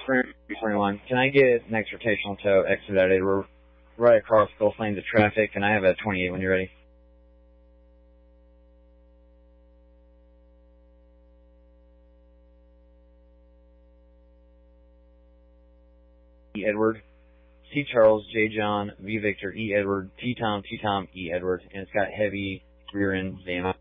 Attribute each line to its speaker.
Speaker 1: 21. Can I get next rotational tow expedited? We're right across both lanes of traffic, and I have a 28 when you're ready. E. Edward, C. Charles, J. John, V. Victor, E. Edward, T. Tom, E. Edward, and it's got heavy rear end damage.